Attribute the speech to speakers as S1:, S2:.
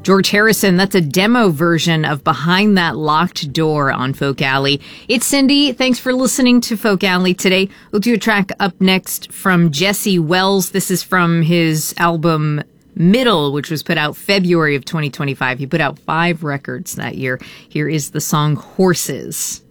S1: George Harrison, that's a demo version of Behind That Locked Door on Folk Alley. It's Cindy. Thanks for listening to Folk Alley today. We'll do a track up next from Jesse Wells. This is from his album Middle, which was put out February of 2025. He put out 5 records that year. Here is the song Horses.